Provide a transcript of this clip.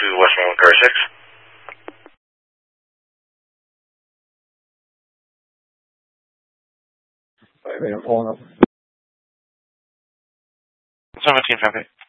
to Western Car 6. Wait, I'm pulling up. 17 traffic.